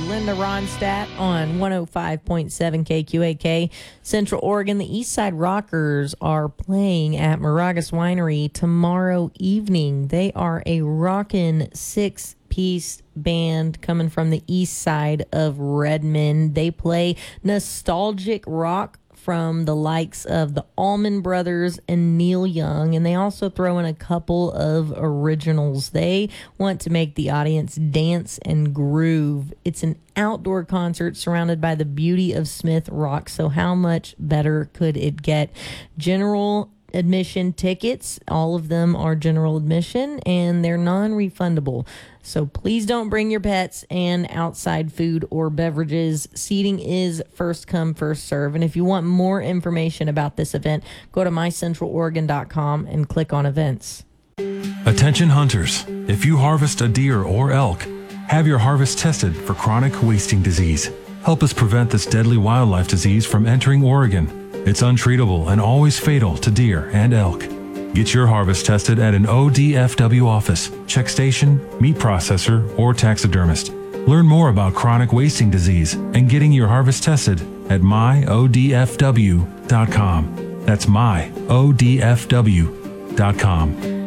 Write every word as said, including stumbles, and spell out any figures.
Linda Ronstadt on one oh five point seven K Q A K. Central Oregon, the Eastside Rockers are playing at Moragas Winery tomorrow evening. They are a rockin' six-piece band coming from the east side of Redmond. They play nostalgic rock from the likes of the Allman Brothers and Neil Young, and they also throw in a couple of originals. They want to make the audience dance and groove. It's an outdoor concert surrounded by the beauty of Smith Rock, so how much better could it get? General admission tickets, all of them are general admission, and they're non-refundable. So please don't bring your pets and outside food or beverages. Seating is first come, first serve. And if you want more information about this event, go to my central oregon dot com and click on events. Attention hunters, if you harvest a deer or elk, have your harvest tested for chronic wasting disease. Help us prevent this deadly wildlife disease from entering Oregon. It's untreatable and always fatal to deer and elk. Get your harvest tested at an O D F W office, check station, meat processor, or taxidermist. Learn more about chronic wasting disease and getting your harvest tested at my O D F W dot com. That's my O D F W dot com.